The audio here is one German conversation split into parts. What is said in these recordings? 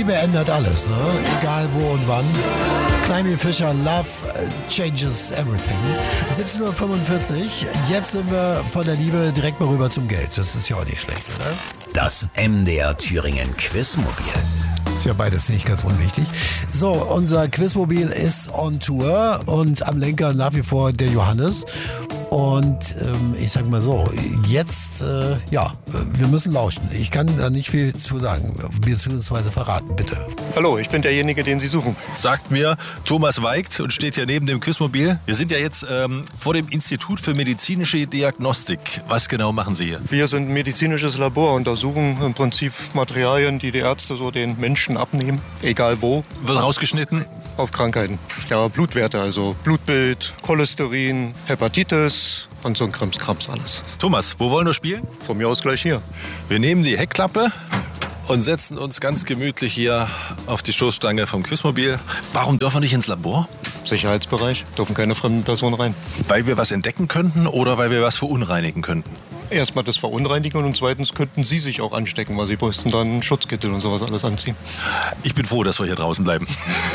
Liebe ändert alles, ne? Egal wo und wann. Kleimi Fischer, Love changes everything. 17:45 Uhr. Jetzt sind wir von der Liebe direkt mal rüber zum Geld. Das ist ja auch nicht schlecht, oder? Das MDR Thüringen Quizmobil. Ist ja beides nicht ganz unwichtig. So, unser Quizmobil ist on Tour und am Lenker nach wie vor der Johannes. Und ich sag mal so, jetzt, wir müssen lauschen. Ich kann da nicht viel zu sagen, beziehungsweise verraten, bitte. Hallo, ich bin derjenige, den Sie suchen. Sagt mir Thomas Weigt und steht hier neben dem Quizmobil. Wir sind ja jetzt vor dem Institut für medizinische Diagnostik. Was genau machen Sie hier? Wir sind ein medizinisches Labor, untersuchen im Prinzip Materialien, die Ärzte so den Menschen abnehmen, egal wo. Wird rausgeschnitten? Auf Krankheiten. Ja, Blutwerte, also Blutbild, Cholesterin, Hepatitis und so ein Krams alles. Thomas, wo wollen wir spielen? Von mir aus gleich hier. Wir nehmen die Heckklappe und setzen uns ganz gemütlich hier auf die Stoßstange vom Quizmobil. Warum dürfen wir nicht ins Labor? Sicherheitsbereich, dürfen keine fremden Personen rein. Weil wir was entdecken könnten oder weil wir was verunreinigen könnten? Erstmal das Verunreinigen und zweitens könnten Sie sich auch anstecken, weil Sie müssten dann einen Schutzkittel und sowas alles anziehen. Ich bin froh, dass wir hier draußen bleiben.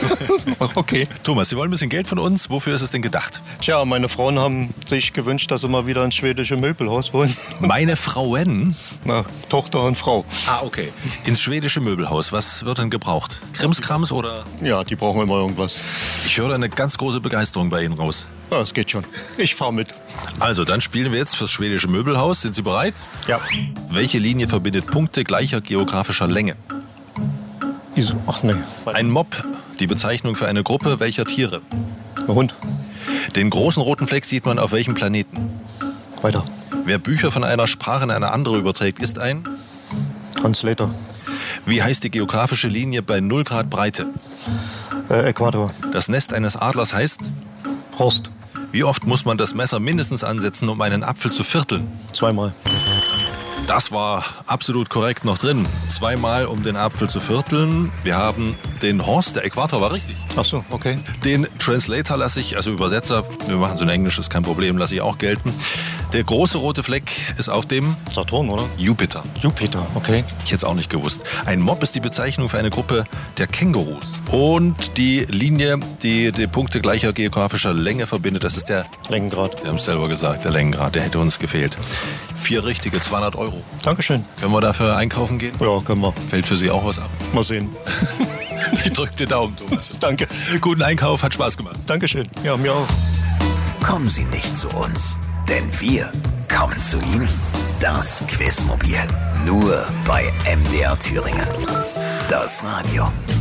Okay. Thomas, Sie wollen ein bisschen Geld von uns. Wofür ist es denn gedacht? Tja, meine Frauen haben sich gewünscht, dass sie mal wieder ins schwedische Möbelhaus wollen. Meine Frauen? Na, Tochter und Frau. Ah, okay. Ins schwedische Möbelhaus. Was wird denn gebraucht? Krimskrams oder? Ja, die brauchen immer irgendwas. Ich höre eine ganz große Begeisterung bei Ihnen raus. Ja, es geht schon. Ich fahre mit. Also, dann spielen wir jetzt fürs schwedische Möbelhaus. Sind Sie bereit? Ja. Welche Linie verbindet Punkte gleicher geografischer Länge? Wieso? Ach nee. Ein Mob, die Bezeichnung für eine Gruppe welcher Tiere? Ein Hund. Den großen roten Fleck sieht man auf welchem Planeten? Weiter. Wer Bücher von einer Sprache in eine andere überträgt, ist ein? Translator. Wie heißt die geografische Linie bei 0 Grad Breite? Äquator. Das Nest eines Adlers heißt? Horst. Wie oft muss man das Messer mindestens ansetzen, um einen Apfel zu vierteln? 2-mal. Das war absolut korrekt noch drin. 2-mal, um den Apfel zu vierteln. Wir haben den Horst, der Äquator war richtig. Ach so, okay. Den Translator lasse ich, also Übersetzer, wir machen so ein Englisch, ist kein Problem, lasse ich auch gelten. Der große rote Fleck ist auf dem Saturn, oder? Jupiter. Jupiter, okay. Ich hätte es auch nicht gewusst. Ein Mob ist die Bezeichnung für eine Gruppe der Kängurus. Und die Linie, die die Punkte gleicher geografischer Länge verbindet, das ist der Längengrad. Wir haben es selber gesagt, der Längengrad, der hätte uns gefehlt. 4 richtige, 200 Euro. Dankeschön. Können wir dafür einkaufen gehen? Ja, können wir. Fällt für Sie auch was ab? Mal sehen. Ich drücke den Daumen, Thomas. Danke. Guten Einkauf, hat Spaß gemacht. Dankeschön. Ja, mir auch. Kommen Sie nicht zu uns, denn wir kommen zu Ihnen. Das Quizmobil. Nur bei MDR Thüringen. Das Radio.